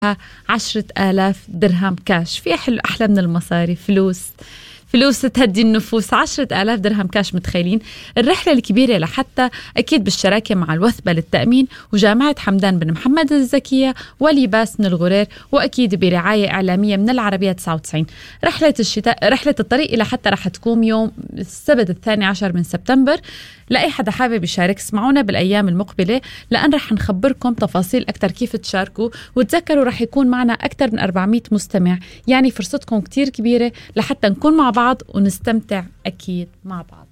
10,000 درهم كاش. في أحلى من المصاري، فلوس تهدي النفوس. 10,000 درهم كاش، متخيلين؟ الرحلة الكبيرة لحتى أكيد بالشراكة مع الوثبة للتأمين وجامعة حمدان بن محمد الزكية ولباس من الغرير، وأكيد برعاية إعلامية من العربية 99. رحلة الطريق إلى حتى رح تكون يوم السبت 12 من سبتمبر. لأي حدا حابب يشارك اسمعونا بالأيام المقبلة، لأن رح نخبركم تفاصيل أكتر كيف تشاركوا. وتذكروا رح يكون معنا أكتر من 400 مستمع، يعني فرصتكم كتير كبيرة لحتى نكون مع بعض ونستمتع أكيد مع بعض.